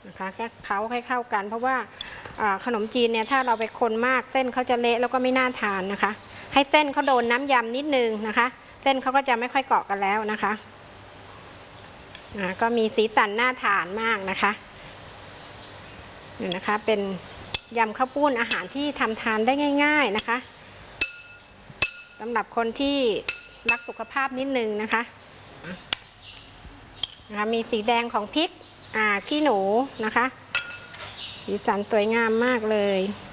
นะคะแค่เขาให้เข้ากันเพราะว่าขนมจีนเนี่ยถ้าเราไปคนมากเส้นเขาจะเละแล้วก็ไม่น่าทานนะคะให้เส้นเขาโดนน้ำยำนิดนึงนะคะเส้นเขาก็จะไม่ค่อยเกาะกันแล้วนะคะก็มีสีสันน่าทานมากนะคะนี่นะคะเป็นยำข้าวปุ้นอาหารที่ทำทานได้ง่ายๆนะคะสำหรับคนที่รักสุขภาพนิดนึงนะคะมีสีแดงของพริกขี้หนูนะคะสีสันสวยงามมากเลย